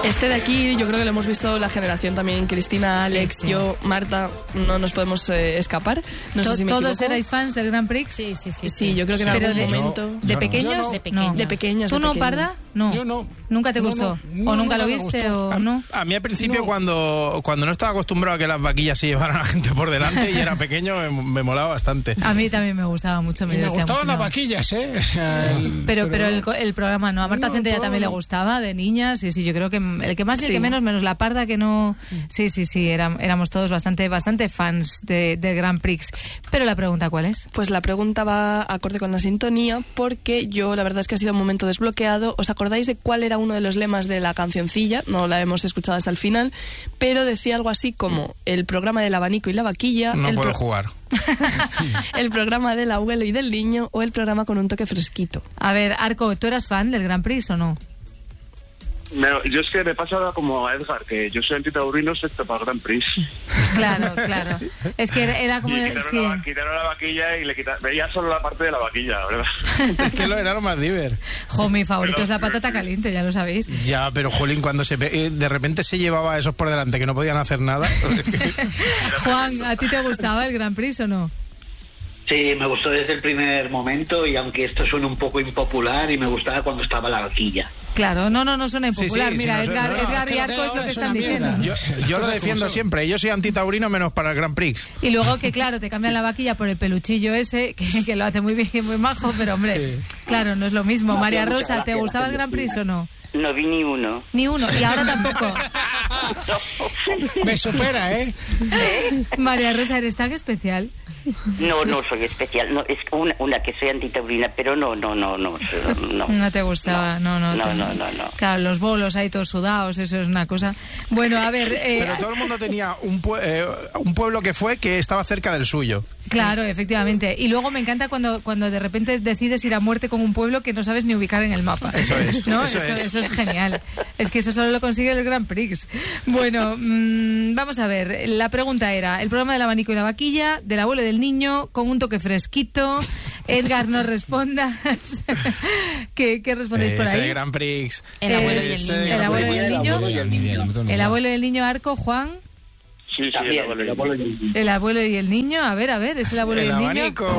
Este de aquí yo creo que lo hemos visto la generación también, Cristina, Alex, sí. Yo, Marta, no nos podemos escapar. No sé si me ¿Todos equivoco. erais fans del Grand Prix? Sí, yo creo que en algún momento. ¿De pequeños? No. De pequeños. ¿Tú no, Parda? No. Yo no. ¿Nunca te gustó? ¿O nunca lo viste o no? A mí al principio cuando no estaba acostumbrado a que las vaquillas se llevaran a la gente por delante y era pequeño me molaba bastante. A mí también me gustaba mucho. Me gustaban las vaquillas, ¿eh? O sea, pero el programa no. A Marta Centella también le gustaba, de niñas. Sí, yo creo que el que más y el que menos la Parda que no... Sí, éramos todos bastante fans del Grand Prix. Pero la pregunta, ¿cuál es? Pues la pregunta va acorde con la sintonía, porque yo la verdad es que ha sido un momento desbloqueado. ¿Os acordáis de cuál era uno de los lemas de la cancioncilla? No la hemos escuchado hasta el final, pero decía algo así como el programa del abanico y la vaquilla. No puedo jugar. El programa del abuelo y del niño, o el programa con un toque fresquito. A ver, Arco, ¿tú eras fan del Grand Prix o no? No, yo es que me pasa como a Edgar, que yo soy antitaurino excepto para el Grand Prix. Claro. Es que era como... Quitaron la vaquilla y veía solo la parte de la vaquilla, ¿verdad? Es que era lo más diver. Jo, mi favorito es la patata caliente, ya lo sabéis. Ya, pero Jolín, cuando de repente se llevaba a esos por delante que no podían hacer nada. Juan, ¿a ti te gustaba el Grand Prix o no? Sí, me gustó desde el primer momento, y aunque esto suena un poco impopular, y me gustaba cuando estaba la vaquilla. Claro, no suena impopular. Sí, Mira, no, Edgar y Arco es lo que están diciendo. Yo lo defiendo siempre. Yo soy antitaurino menos para el Grand Prix. Y luego que, claro, te cambian la vaquilla por el peluchillo ese, que lo hace muy bien, muy majo, pero hombre, claro, no es lo mismo. María Rosa, ¿te gustaba el Grand Prix o no? No vi ni uno. Ni uno, y ahora tampoco. Me supera, ¿eh? María Rosa, ¿eres tan especial? No soy especial. No, es una que soy antitaurina, pero no. No te gustaba, no. Claro, los bolos ahí todos sudados, eso es una cosa. Bueno, a ver... pero todo el mundo tenía un pueblo que estaba cerca del suyo. Claro, efectivamente. Y luego me encanta cuando de repente decides ir a muerte con un pueblo que no sabes ni ubicar en el mapa. Eso es. ¿No? Eso es genial. Es que eso solo lo consigue el Grand Prix. Bueno, vamos a ver. La pregunta era, el programa del abanico y la vaquilla, del abuelo y del niño, con un toque fresquito. Edgar, no respondas. ¿Qué respondéis por ahí? El Grand Prix. El abuelo y el niño. El abuelo y el niño. El abuelo y el niño, Arco, Juan. Sí, el abuelo y el niño. El abuelo y el niño. A ver, ¿es el abuelo y el niño? Abanico.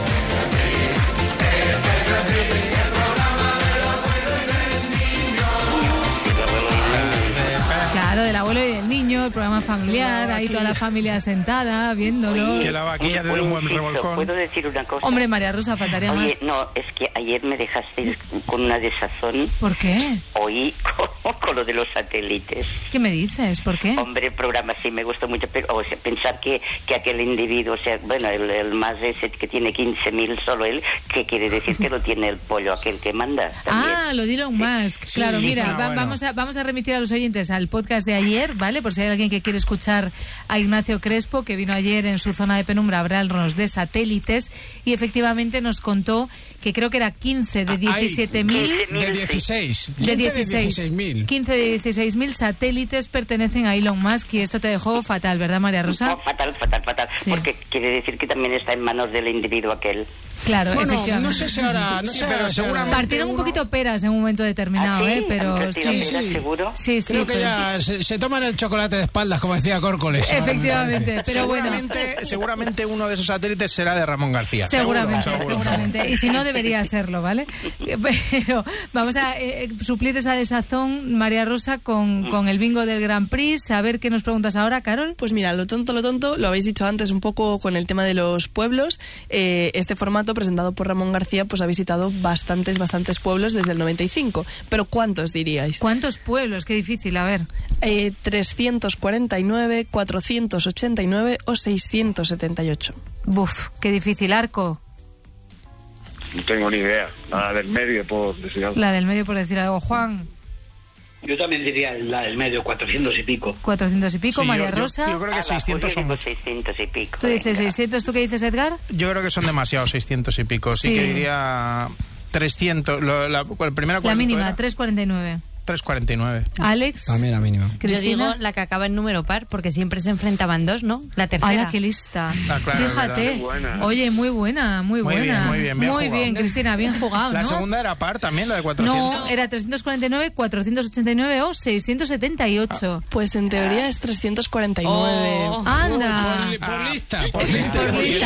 Claro, del abuelo y del niño, el programa familiar, ahí toda la familia sentada, viéndolo. Que la vaquilla te dé un buen revolcón. ¿Puedo decir una cosa? Hombre, María Rosa, faltaría más. Oye, no, es que ayer me dejaste con una desazón. ¿Por qué? Oí con lo de los satélites. ¿Qué me dices? ¿Por qué? Hombre, el programa sí me gustó mucho, pero pensar que aquel individuo, o sea, bueno, el más ese que tiene 15.000, solo él, ¿qué quiere decir? Que lo tiene el pollo aquel que manda también. Lo de Elon Musk. Sí, claro, mira, vamos a remitir a los oyentes al podcast de ayer, ¿vale? Por si hay alguien que quiere escuchar a Ignacio Crespo, que vino ayer en su zona de penumbra a hablarnos de satélites, y efectivamente nos contó que creo que era 15 de 17.000... De 16. De 16.000. 15 de 16.000 satélites pertenecen a Elon Musk, y esto te dejó fatal, ¿verdad, María Rosa? No, fatal. Sí. Porque quiere decir que también está en manos del individuo aquel. Claro, efectivamente. No sé si ahora... pero seguramente partieron un poquito peras en un momento determinado, ¿sí? Pero sí. ¿Seguro? Sí. Creo que ya se toman el chocolate de espaldas, como decía Córcoles. Efectivamente, pero seguramente uno de esos satélites será de Ramón García. Seguramente. Y si no, debería serlo, ¿vale? Pero vamos a suplir esa desazón, María Rosa, con el bingo del Grand Prix. A ver qué nos preguntas ahora, Carol. Pues mira, lo tonto, lo habéis dicho antes un poco con el tema de los pueblos. Este formato presentado por Ramón García pues ha visitado bastantes pueblos desde el 95. Pero ¿cuántos diríais? ¿Cuántos pueblos? Qué difícil, a ver. 349, 489 o 678. Buf, qué difícil. Arco. No tengo ni idea. La del medio, por decir algo. La del medio, por decir algo. Juan. Yo también diría la del medio, 400 y pico. 400 y pico, Sí, María Rosa. Yo creo que 600 son... 600 y pico. Tú dices 600, ¿tú qué dices, Edgar? Yo creo que son demasiados 600 y pico. Sí que diría 300. La primera, la mínima, era? 349. 3,49. Alex. También la mínima. Cristina. Yo digo la que acaba en número par, porque siempre se enfrentaban dos, ¿no? La tercera. ¡Hala, qué lista! Claro, fíjate. Oye, muy buena. Muy bien jugado. Cristina, bien jugado, ¿no? La segunda era par también, la de 400. No, era 349, 489 o 678. Pues en teoría es 349. ¡Anda! Por lista. Por lista.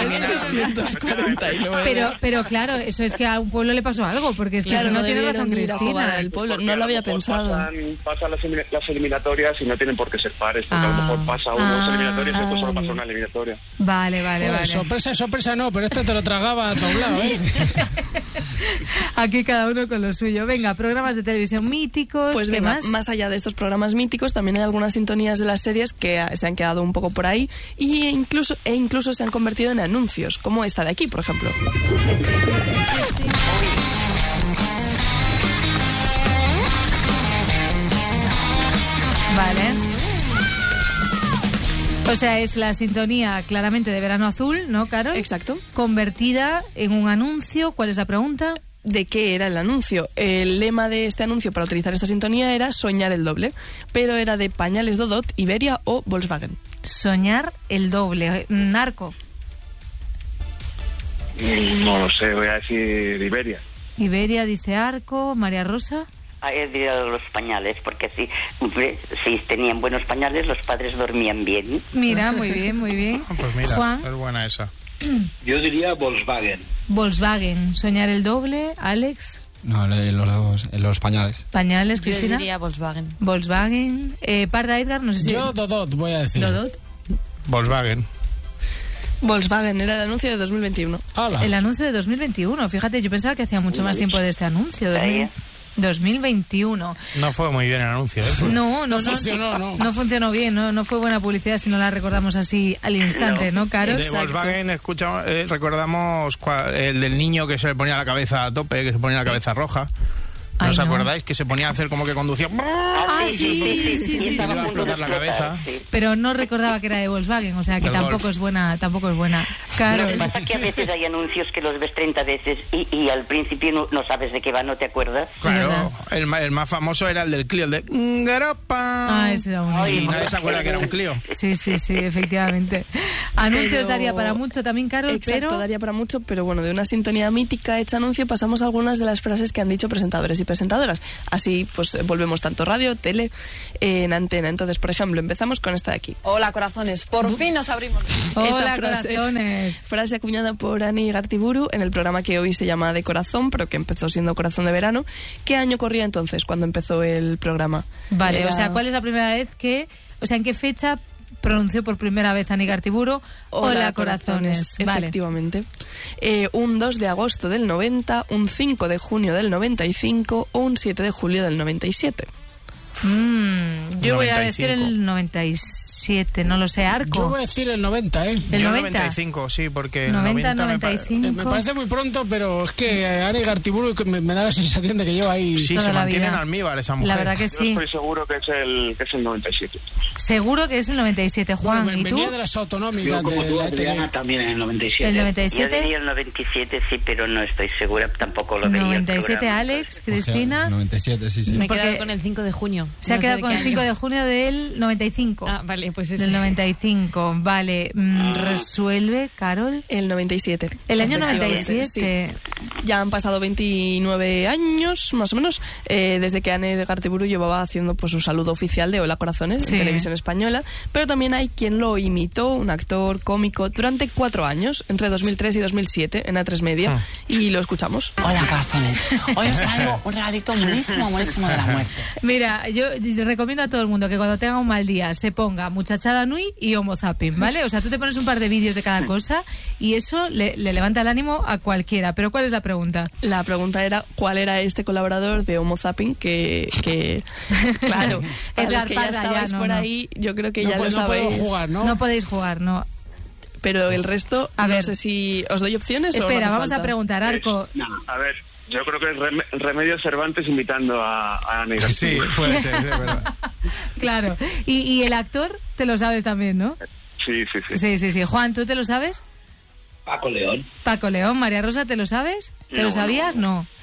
349. Pero claro, eso es que a un pueblo le pasó algo, porque es que Claro, si no tiene razón debieron ir a jugar Cristina. al pueblo. No lo había pensado. Pasan las eliminatorias y no tienen por qué ser pares, porque a lo mejor pasa unas eliminatorias y después solo pasa una eliminatoria. Vale. Sorpresa no, pero esto te lo tragaba doblado, ¿eh? Aquí cada uno con lo suyo. Venga, programas de televisión míticos. Pues ¿qué venga, más? allá de estos programas míticos, también hay algunas sintonías de las series que se han quedado un poco por ahí e incluso se han convertido en anuncios, como esta de aquí, por ejemplo. Vale. O sea, es la sintonía claramente de Verano Azul, ¿no, Carol? Exacto. Convertida en un anuncio. ¿Cuál es la pregunta? ¿De qué era el anuncio? El lema de este anuncio para utilizar esta sintonía era soñar el doble, pero era de Pañales Dodot, Iberia o Volkswagen. Soñar el doble. Narco. No lo sé, voy a decir Iberia. Iberia dice Arco. María Rosa. He dicho los pañales, porque si tenían buenos pañales, los padres dormían bien. Mira, muy bien. Pues mira, Juan. es buena esa. Yo diría Volkswagen. Volkswagen. Soñar el doble. Alex. No, los pañales. Pañales, Yo Cristina. diría Volkswagen. Volkswagen. Parda Edgar, no sé si... Yo Dodot voy a decir. Dodot. Volkswagen. Volkswagen era el anuncio de 2021. ¡Hala! El anuncio de 2021. Fíjate, yo pensaba que hacía mucho más tiempo de este anuncio. 2021. No fue muy bien el anuncio, ¿eh? No funcionó, no. No funcionó bien, no fue buena publicidad si no la recordamos así al instante, ¿no, Caro? De Volkswagen recordamos el del niño que se le ponía la cabeza a tope, que se ponía la cabeza roja. ¿No Ay, os no. acordáis? Que se ponía a hacer como que conducía. Sí. Y iba a explotar la cabeza. Pero no recordaba que era de Volkswagen, o sea que El tampoco Golf. es buena. Claro. Lo que pasa es que a veces hay anuncios que los ves 30 veces y al principio no sabes de qué va, no te acuerdas. Claro, el más famoso era el del Clio, el de Garopa. Ese era Y buenísimo. nadie se acuerda que era un Clio. Sí, efectivamente. Anuncios Pero- daría para mucho también, Carol, Exacto, pero... daría para mucho, pero bueno, de una sintonía mítica hecha anuncio pasamos a algunas de las frases que han dicho presentadores y presentadoras. Así, pues volvemos tanto radio, tele, en antena. Entonces, por ejemplo, empezamos con esta de aquí. Hola, corazones. Por fin nos abrimos. Hola, Esta corazones. Frase acuñada por Ani Gartiburu en el programa que hoy se llama De Corazón, pero que empezó siendo Corazón de Verano. ¿Qué año corría entonces cuando empezó el programa? Vale, Era- o sea, ¿cuál es la primera vez que... O sea, ¿en qué fecha pronunció por primera vez Ani Gartiburu? Hola, corazones. Vale. Efectivamente. Un 2 de agosto del 90, un 5 de junio del 95 o un 7 de julio del 97. Yo voy a 95. decir el 97, no lo sé, Yo Arco. voy a decir el 90, ¿eh? ¿El Yo 90? 95, sí, porque el 90, 90 95. Me parece muy pronto, pero es que Ari Gartiburu me da la sensación de que lleva ahí... Sí, toda se la mantiene en vida. almíbar esa mujer. La verdad que Yo sí. estoy seguro que es el 97. Seguro que es el 97, Juan. Bueno, ¿Y tú? venía de las autonómicas Yo como de tú, la Adriana, ETV. también en el 97. ¿El Yo 97? diría el 97, sí, pero no estoy segura, tampoco lo veía. el 97, programa. Alex, Cristina. 97, sí. Me he Porque quedado con el 5 de junio. Se ha No sé quedado de con qué el 5 año. de junio del 95. Ah, vale, pues ese. Del 95, vale. Resuelve, Carol. El 97. El año Efectivamente, 97. sí. Ya han pasado 29 años, más o menos, desde que Ani Gartiburu llevaba haciendo pues su saludo oficial de Hola Corazones Sí. en televisión española, pero también hay quien lo imitó, un actor cómico, durante 4 años, entre 2003 y 2007, en A3 Media, y lo escuchamos. Hola, corazones. Hoy os traigo un regalito buenísimo de la muerte. Mira, yo recomiendo a todo el mundo que cuando tenga un mal día se ponga Muchachada Nui y Homo Zapping, ¿vale? O sea, tú te pones un par de vídeos de cada cosa y eso le levanta el ánimo a cualquiera. Pero ¿cuál es la pregunta? La pregunta era cuál era este colaborador de Homo Zapping que claro, para los que ya Parda, estabais no, por no. ahí, yo creo que ya lo no sabéis. puedo jugar, ¿no? No podéis jugar, no. Pero el resto, A no ver. sé si os doy opciones o no Espera, hace vamos a falta. preguntar, Arco. A ver, yo creo que es Remedios Cervantes invitando a Ani Sí, Gartiburu. puede ser, es verdad. Claro. Y el actor te lo sabes también, ¿no? Sí. Sí. Juan, ¿tú te lo sabes? Paco León. Paco León. María Rosa, ¿te lo sabes? ¿Te lo No, sabías? No.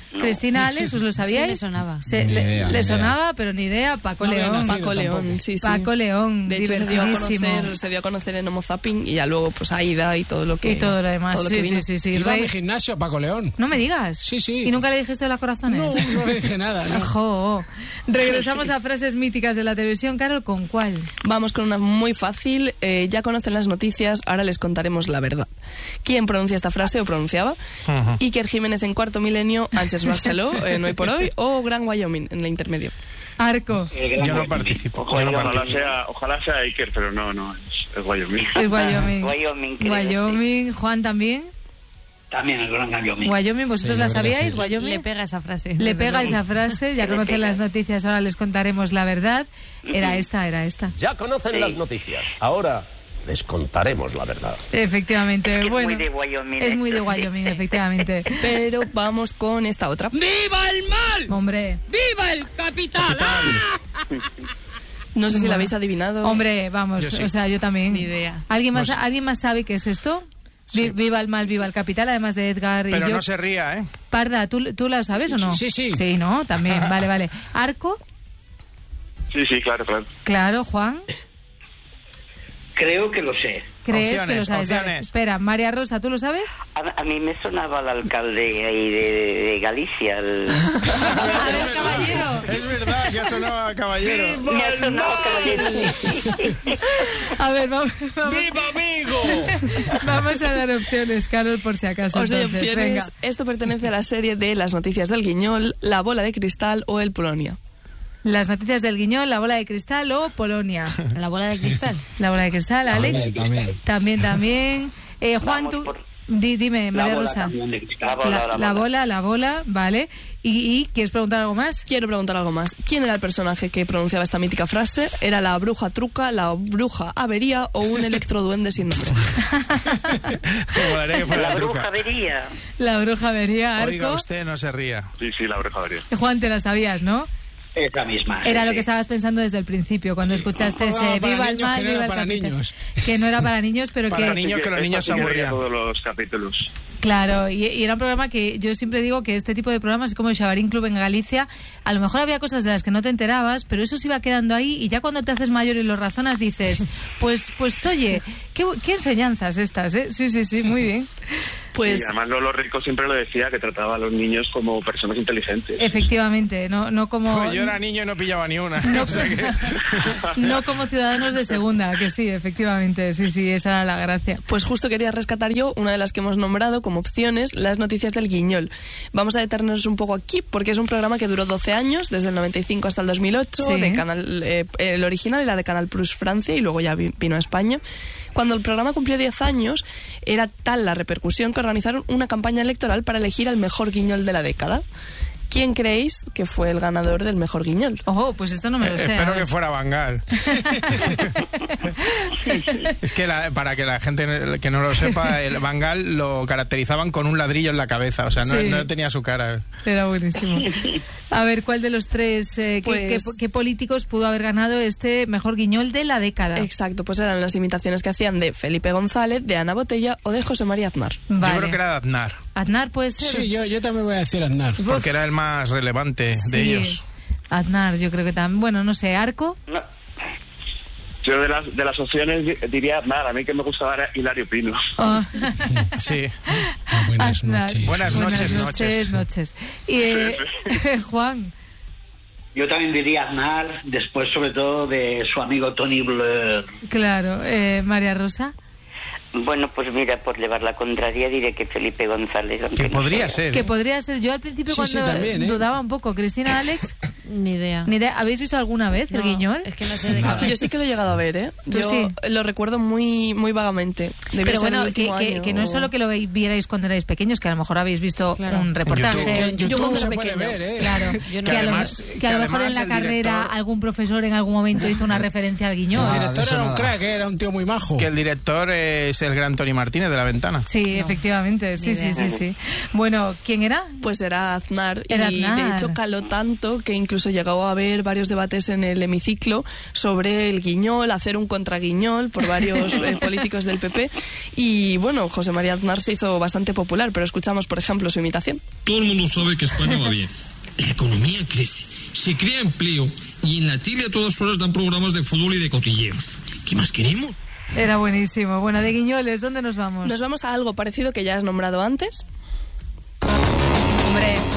Cristina, Alex, ¿os lo sabíais? Sí, me sonaba. Le sonaba, pero ni idea. Paco León. Paco León, sí. Paco León, de hecho se dio a conocer en Homo Zapping y ya luego pues Aida y todo lo que... Y todo lo demás, sí. Iba a mi gimnasio, Paco León. No me digas. Sí. ¿Y nunca le dijiste hola corazones? No le dije nada, ¿no? Ojo. Regresamos a frases míticas de la televisión, Carol, ¿con cuál? Vamos con una muy fácil. Ya conocen las noticias, ahora les contaremos la verdad. ¿Quién pronuncia esta frase o pronunciaba? Iker Jiménez en Cuarto Milenio, Ángeles Barceló en Hoy por Hoy o Gran Wyoming en el intermedio. Arco. Yo no participo. Ojalá sea Iker, pero no, es Wyoming. Es Wyoming. Wyoming, Juan también. También el Gran Wyoming. Wyoming, ¿vosotros la sabíais? Sí. Wyoming. Le pega esa frase. Le pega esa frase, ya conocen las noticias, ahora les contaremos la verdad. Era esta. Ya conocen las noticias, ahora les contaremos la verdad. Efectivamente, es bueno. Muy de Wyoming, es muy de Wyoming, efectivamente. Pero vamos con esta otra. ¡Viva el mal! Hombre. ¡Viva el capital! No sé si la habéis adivinado. Hombre, vamos, Yo sí. o sea, yo también. Ni idea. ¿Alguien más sabe qué es esto? Sí. Viva el mal, viva el capital, además de Edgar y Pero yo. no se ría, ¿eh? Parda, ¿tú lo sabes o no? Sí. Sí, ¿no? También, vale. ¿Arco? Sí, claro. Claro, Juan. Creo que lo sé. ¿Crees que lo Opciones, sabes? opciones. Espera, María Rosa, ¿tú lo sabes? A mí me sonaba el alcalde ahí de Galicia. A ver, caballero. Es verdad, ya sonaba caballero. Me ha sonado caballero. A ver, vamos. ¡Viva amigo! Vamos a dar opciones, Carol, por si acaso. Os doy Entonces, opciones. venga. Esto pertenece a la serie de Las noticias del Guiñol, La bola de cristal o El Polonia. Las noticias del Guiñol, La bola de cristal o Polonia. La bola de cristal. La bola de cristal, Alex. También. Juan, tú... Dime, María Rosa. La bola, vale. ¿Y quieres preguntar algo más? Quiero preguntar algo más. ¿Quién era el personaje que pronunciaba esta mítica frase? ¿Era la bruja truca, la bruja avería o un electroduende sin nombre? La bruja avería. La bruja avería, Arco. Oiga, usted no se ría. Sí, la bruja avería. Juan, te la sabías, ¿no? Es la misma. Era sí, lo que estabas pensando desde el principio, cuando escuchaste ese viva el mal, viva el capitán. Que no era para niños, pero para que... niños, que los niños se aburrían. Todos los capítulos. Claro, y era un programa que yo siempre digo que este tipo de programas es como el Xabarín Club en Galicia. A lo mejor había cosas de las que no te enterabas, pero eso se iba quedando ahí y ya cuando te haces mayor y lo razonas dices, pues oye, qué enseñanzas estas, ¿eh? Sí, muy bien. Pues... Y además Lolo Rico siempre lo decía, que trataba a los niños como personas inteligentes. Efectivamente, no como... Pues yo era niño y no pillaba ni una. No, o sea que... no como ciudadanos de segunda, que sí, efectivamente, sí, esa era la gracia. Pues justo quería rescatar yo una de las que hemos nombrado como opciones, las noticias del Guiñol. Vamos a detenernos un poco aquí, porque es un programa que duró 12 años, desde el 95 hasta el 2008, Sí. de Canal, el original era de Canal Plus Francia y luego ya vino a España. Cuando el programa cumplió 10 años, era tal la repercusión que organizaron una campaña electoral para elegir al mejor guiñol de la década. ¿Quién creéis que fue el ganador del mejor guiñol? Ojo, pues esto no me lo sé. Espero que fuera Van Gaal. Es que para que la gente que no lo sepa, el Van Gaal lo caracterizaban con un ladrillo en la cabeza, o sea, no, Sí. no tenía su cara. Era buenísimo. A ver, ¿cuál de los tres, Pues- qué políticos pudo haber ganado este mejor guiñol de la década? Exacto, pues eran las imitaciones que hacían de Felipe González, de Ana Botella o de José María Aznar. Vale. Yo creo que era de Aznar, Aznar puede ser. Sí, yo también voy a decir Aznar. porque era el más relevante Sí, de ellos. Aznar, yo creo que también. Bueno, no sé, Arco. No. Yo de las opciones diría nada, a mí que me gustaba era Hilario Pino. Oh. Sí. Buenas Aznar. noches. Buenas noches. Y Juan. Yo también diría Aznar, después sobre todo de su amigo Tony Blair. Claro, María Rosa. Bueno, pues mira, por llevar la contraria diré que Felipe González. aunque Que no podría sea. ser. Que podría ser. Yo al principio Sí, cuando también, ¿eh? dudaba un poco. Cristina, Alex, Ni idea. ni idea. ¿Habéis visto alguna vez el No, guiñol? Es que no sé de qué hablas. Yo sí que lo he llegado a ver, ¿eh? ¿Tú Yo sí? lo recuerdo muy vagamente. Debía Pero ser bueno, el último año que no es solo que lo vierais cuando erais pequeños, que a lo mejor habéis visto Claro. un reportaje. En YouTube cuando se era puede pequeño. ver, ¿eh? Claro, Yo no que, sé. a lo, además- que a lo que mejor en además la el carrera director- algún profesor en algún momento hizo una referencia al guiñol. El director de eso era un nada. crack, era un tío muy majo. Que el director es el gran Tony Martínez de La Ventana. Sí, efectivamente, sí. Bueno, ¿quién era? Pues era Aznar. Era y Aznar. de hecho caló tanto que incluso incluso llegó a haber varios debates en el hemiciclo sobre el guiñol, hacer un contraguiñol por varios políticos del PP. Y bueno, José María Aznar se hizo bastante popular, pero escuchamos, por ejemplo, su imitación. Todo el mundo sabe que España va bien. La economía crece, se crea empleo y en la tele a todas horas dan programas de fútbol y de cotilleos. ¿Qué más queremos? Era buenísimo. Bueno, de guiñoles, ¿dónde nos vamos? Nos vamos a algo parecido que ya has nombrado antes. Hombre.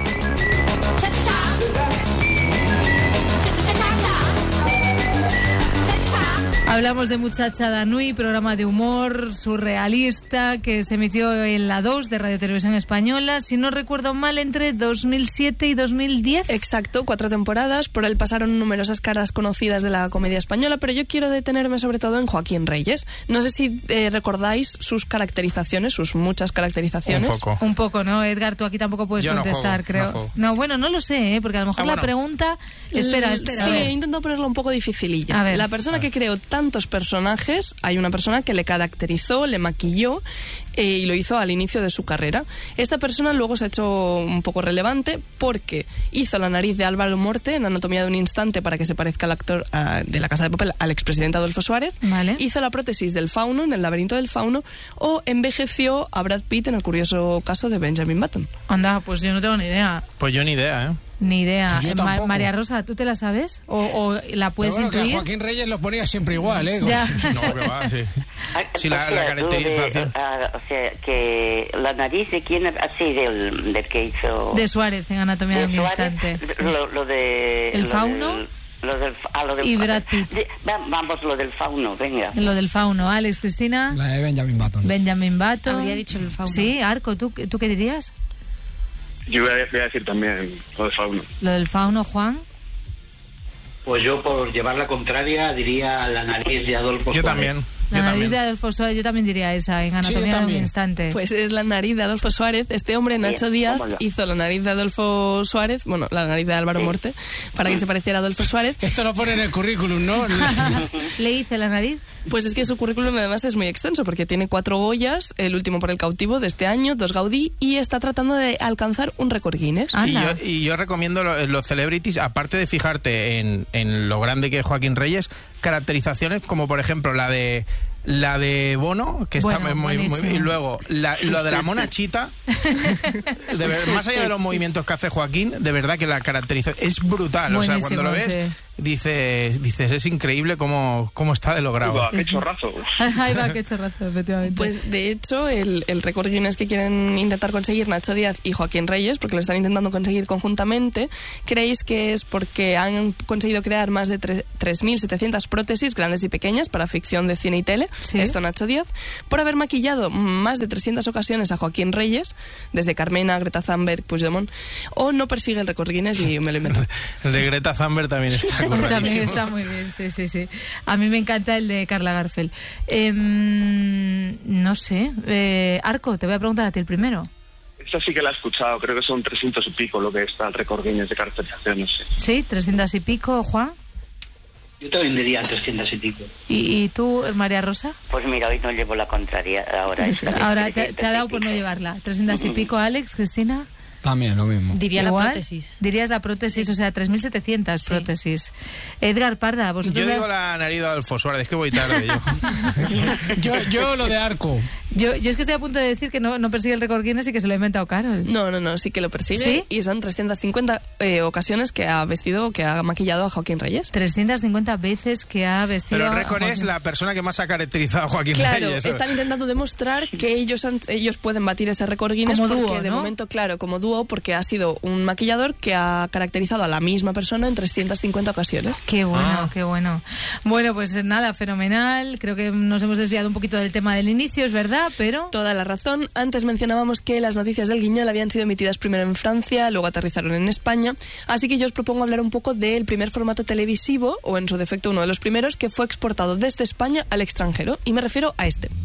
Hablamos de Muchacha Danui, programa de humor surrealista que se emitió en la 2 de Radio Televisión Española, si no recuerdo mal, entre 2007 y 2010. Exacto, 4 temporadas. Por él pasaron numerosas caras conocidas de la comedia española, pero yo quiero detenerme sobre todo en Joaquín Reyes. No sé si recordáis sus caracterizaciones, sus muchas caracterizaciones. Un poco, ¿no? Edgar, tú aquí tampoco puedes contestar, creo. No, bueno, no lo sé, porque a lo mejor la pregunta... Espera. Sí, he intentado ponerlo un poco dificililla. A ver. La persona que creó tantos personajes, hay una persona que le caracterizó, le maquilló y lo hizo al inicio de su carrera. Esta persona luego se ha hecho un poco relevante porque hizo la nariz de Álvaro Morte en Anatomía de un instante para que se parezca al actor de La Casa de Papel, al expresidente Adolfo Suárez. Vale. Hizo la prótesis del fauno en El laberinto del fauno o envejeció a Brad Pitt en El curioso caso de Benjamin Button. Anda, pues yo no tengo ni idea. Pues yo ni idea, ¿eh? Ni idea. Pues María Rosa, ¿tú te la sabes? ¿O la puedes pero bueno, intuir? Que a Joaquín Reyes lo ponía siempre igual, ¿eh? Ya. No, que va, sí. Sí, la caracterización. O sea, que la nariz de quién, así, del que hizo... De Suárez, en Anatomía de un Suárez, instante. Sí. Lo de... ¿El fauno? Lo del y Brad Pitt. Vamos, lo del fauno, venga. Lo del fauno. Alex, Cristina. La de Benjamin Button. Benjamin Button. Habría dicho el fauno. Sí, Arco, ¿tú qué dirías? Yo voy a decir también lo del fauno. Lo del fauno, Juan. Pues yo, por llevar la contraria, diría la nariz de Adolfo Suárez. Yo también. La nariz de Adolfo Suárez, yo también diría esa, en Anatomía de un instante. Pues es la nariz de Adolfo Suárez. Este hombre, Nacho Díaz, hizo la nariz de Adolfo Suárez, bueno, la nariz de Álvaro Morte, para que se pareciera a Adolfo Suárez. Esto lo pone en el currículum, ¿no? ¿Le hice la nariz? Pues es que su currículum además es muy extenso, porque tiene 4 Goyas, el último por El cautivo de este año, 2 Gaudí, y está tratando de alcanzar un récord Guinness. Y yo recomiendo los celebrities, aparte de fijarte en lo grande que es Joaquín Reyes, caracterizaciones como por ejemplo la de Bono, que está muy y luego lo de la mona Chita, más allá de los movimientos que hace Joaquín, de verdad que la caracterización es brutal. Buenísimo, o sea, cuando lo ves dices es increíble cómo está de logrado. Va, qué chorrazo. Ahí va, qué chorrazo, efectivamente. Pues de hecho el récord Guinness que quieren intentar conseguir Nacho Díaz y Joaquín Reyes, porque lo están intentando conseguir conjuntamente, creéis que es porque han conseguido crear más de 3.700 prótesis grandes y pequeñas para ficción de cine y tele. ¿Sí? Esto Nacho Díaz, por haber maquillado más de 300 ocasiones a Joaquín Reyes, desde Carmena, Greta Thunberg, Puigdemont, o no persigue el récord Guinness y me lo invento. El de Greta Thunberg también está correctísimo. También está muy bien, sí. A mí me encanta el de Carla Garfeld. No sé, Arco, te voy a preguntar a ti el primero. Esa sí que la he escuchado, creo que son 300 y pico lo que está el récord Guinness de caracterizaciones. Sí, 300 y pico, Juan. Yo también diría 300 y pico. ¿Y tú, María Rosa? Pues mira, hoy no llevo la contraria. Ahora te ha dado por no llevarla. 300 y pico, Alex, Cristina. También lo mismo. Diría igual, la prótesis. Dirías la prótesis, sí. O sea, 3.700 prótesis. Edgar Parda, vosotros... Yo digo la nariz de Adolfo Suárez, es que voy tarde yo. yo lo de Arco. Yo es que estoy a punto de decir que no persigue el récord Guinness y que se lo ha inventado Carol. No, sí que lo persigue. ¿Sí? Y son 350 ocasiones que ha vestido, que ha maquillado a Joaquín Reyes. 350 veces que ha vestido. Pero el récord es la persona que más ha caracterizado a Joaquín Reyes. Claro, están intentando demostrar que ellos pueden batir ese récord Guinness como porque dúo, de ¿no? momento, claro, como dúo, porque ha sido un maquillador que ha caracterizado a la misma persona en 350 ocasiones. Qué bueno, qué bueno. Bueno, pues nada, fenomenal. Creo que nos hemos desviado un poquito del tema del inicio, es verdad, pero... Toda la razón. Antes mencionábamos que las noticias del Guiñol habían sido emitidas primero en Francia, luego aterrizaron en España, así que yo os propongo hablar un poco del primer formato televisivo, o en su defecto uno de los primeros, que fue exportado desde España al extranjero, y me refiero a este.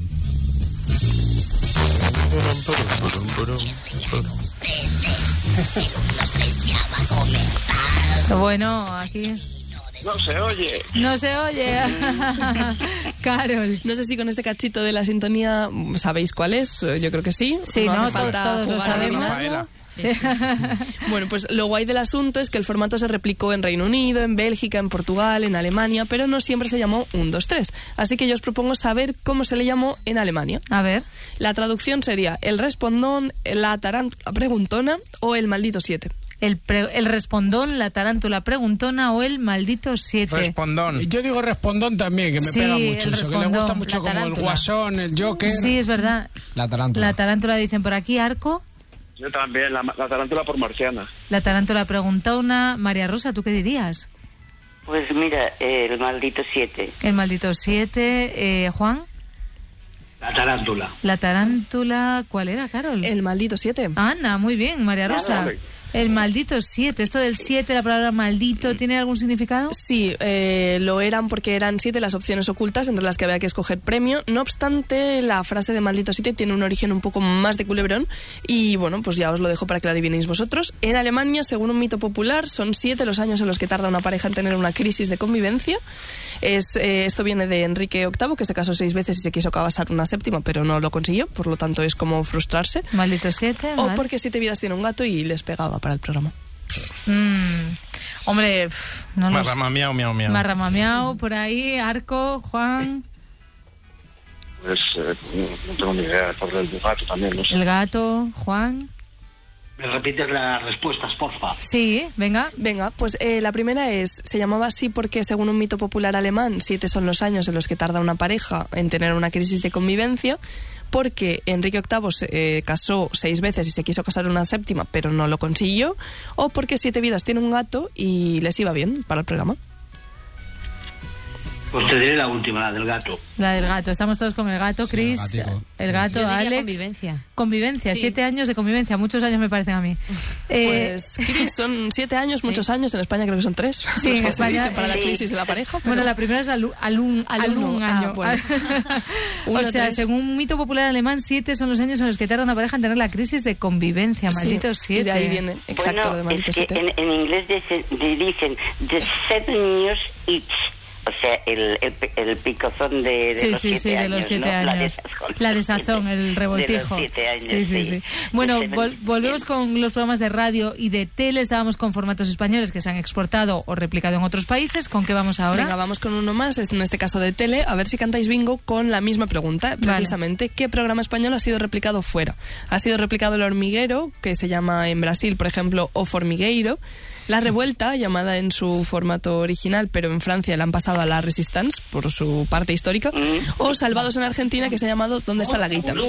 Bueno, aquí No se oye. No se oye. Carol. No sé si con este cachito de la sintonía sabéis cuál es. Yo creo que sí. Sí, no ¿no? hace falta Todos lo sabemos. Sí. Bueno, pues lo guay del asunto es que el formato se replicó en Reino Unido, en Bélgica, en Portugal, en Alemania, pero no siempre se llamó 1, 2, 3. Así que yo os propongo saber cómo se le llamó en Alemania. A ver. La traducción sería el respondón, la tarántula preguntona o el maldito 7. El respondón, la tarántula preguntona o el maldito 7. Respondón. Yo digo respondón también, que me pega mucho eso, que le gusta mucho como el Guasón, el Joker. Sí, es verdad. La tarántula. La tarántula dicen por aquí, Arco. Yo también, la tarántula por marciana. La tarántula preguntona. María Rosa, ¿tú qué dirías? Pues mira, el maldito 7. El maldito 7. Juan. La tarántula. La tarántula, ¿cuál era, Carol? El maldito 7. Ana, muy bien, María Rosa. Vale. El maldito 7. Esto del 7, la palabra maldito, ¿tiene algún significado? Sí, lo eran porque eran 7 las opciones ocultas entre las que había que escoger premio. No obstante, la frase de maldito 7 tiene un origen un poco más de culebrón y bueno, pues ya os lo dejo para que la adivinéis vosotros. En Alemania, según un mito popular, son 7 los años en los que tarda una pareja en tener una crisis de convivencia. Esto viene de Enrique VIII, que se casó 6 veces y se quiso casar una 7ª, pero no lo consiguió, por lo tanto es como frustrarse. Maldito 7. O porque 7 vidas tiene un gato y les pegaba para el programa. Hombre, no lo sé. Marrama miau, miau, miau. Marrama miau, por ahí, Arco, Juan. Pues no tengo ni idea, por el gato también, no sé. El gato, Juan. ¿Me repites las respuestas, porfa? Sí, venga. Venga, pues la primera se llamaba así porque según un mito popular alemán, 7 son los años en los que tarda una pareja en tener una crisis de convivencia, porque Enrique VIII se casó 6 veces y se quiso casar una 7ª, pero no lo consiguió, o porque 7 vidas tiene un gato y les iba bien para el programa. Pues te diré la última, la del gato. La del gato. Estamos todos con el gato, Chris. Sí, el gato, Alex. Convivencia. Convivencia, Sí. 7 años de convivencia. Muchos años me parecen a mí. Pues, Chris, son 7 años, muchos años. En España creo que son 3. Sí, en España, para la crisis de la pareja. Pero... Bueno, la primera es alun Alumno, año. bueno. O sea, 3. según un mito popular alemán, 7 son los años en los que tarda una pareja en tener la crisis de convivencia. Maldito 7. Y de ahí viene, exacto, Bueno, lo de maldito es que 7. en inglés dicen the 7 years each. O sea, el picozón de Sí, los 7 años, de los 7 ¿no? años. La desazón, el revoltijo. De los 7 años, Sí. Bueno, The seven- volvemos con los programas de radio y de tele. Estábamos con formatos españoles que se han exportado o replicado en otros países. ¿Con qué vamos ahora? Venga, vamos con uno más, en este caso de tele, a ver si cantáis bingo con la misma pregunta, precisamente. ¿Qué programa español ha sido replicado fuera? Ha sido replicado El Hormiguero, que se llama en Brasil, por ejemplo, O Formigueiro. La Revuelta, llamada en su formato original, pero en Francia la han pasado a La Resistance, por su parte histórica. O Salvados en Argentina, que se ha llamado ¿Dónde está la guita?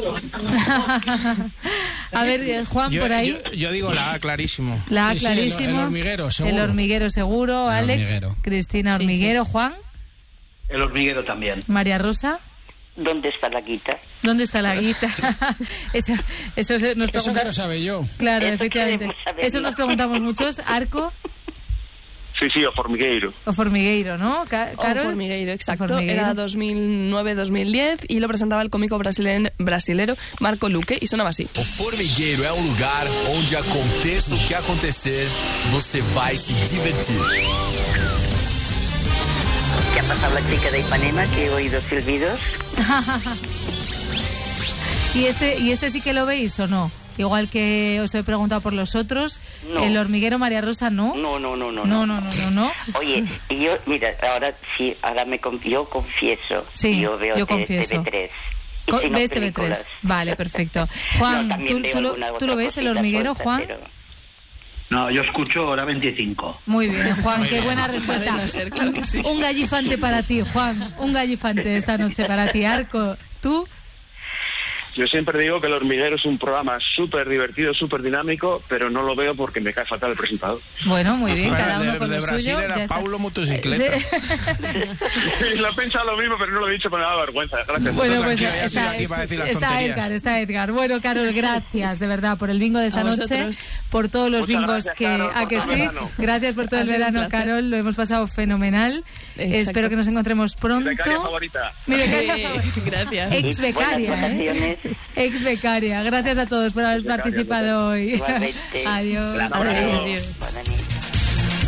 A ver, Juan, por ahí. Yo digo la A, clarísimo. La A, Sí, clarísimo. el hormiguero, seguro. El hormiguero, seguro. El Alex, hormiguero. Cristina, hormiguero. Juan, El hormiguero también. María Rosa. ¿Dónde está la guita? ¿Dónde está la guita? eso nos Eso que pregunta... lo sabe yo. Claro, Eso efectivamente. queremos saberlo. Eso nos preguntamos muchos. Arco Sí, o Formigueiro. o Formigueiro, ¿no? O Carol. Formigueiro, exacto. O Formigueiro. Era 2009-2010 y lo presentaba el cómico brasilero Marco Luque y sonaba así. O Formigueiro é lugar onde aconteça o que acontecer, você vai se divertir. ¿Qué ha pasado la chica de Ipanema que he oído silbidos? ¿Y este sí que lo veis o no? Igual que os he preguntado por los otros, No. El hormiguero, María Rosa, ¿no? No. Oye, y yo, mira, ahora sí, yo confieso. Sí, yo veo yo confieso. TV3. Y si no, ¿Ves TV3? películas. Vale, perfecto. Juan, No, también veo ¿tú alguna lo otra ves, El cosita hormiguero, suelta, Juan? pero- No, yo escucho Hora 25. Muy bien, Juan, qué buena respuesta. Puede no ser, claro que sí. Un gallifante para ti, Juan. Un gallifante esta noche para ti. Arco, ¿tú? Yo siempre digo que El Hormiguero es un programa súper divertido, súper dinámico, pero no lo veo porque me cae fatal el presentador. Bueno, muy bien, Bueno, cada uno con de lo Brasil suyo. era ya está. Paulo Motocicleta. Lo he pensado lo mismo, pero no lo he dicho, me da vergüenza. Gracias. Bueno, pues Tranquilo, ya estoy está, aquí para decir las está tonterías. está Edgar. Bueno, Carol, gracias de verdad por el bingo de esta A noche, vosotros. por todos los Muchas bingos gracias, que Carol, por que todo el sí. verano. Gracias por todo Ha el sido un verano, placer. Carol. Lo hemos pasado fenomenal. Exacto. Espero que nos encontremos pronto. Becaria favorita. Mi becaria favorita. Gracias. Ex becaria, Buenas votaciones. Ex becaria. Gracias a todos por haber Becaria, participado hoy. Igualmente. Adiós. Un abrazo. Adiós.